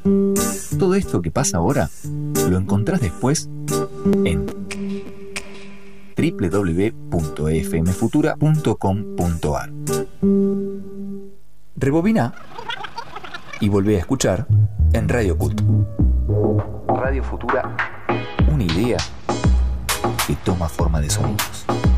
Todo esto que pasa ahora lo encontrás después en www.fmfutura.com.ar. Rebobina y volvé a escuchar en Radio Cult. Radio Futura, una idea que toma forma de sonidos.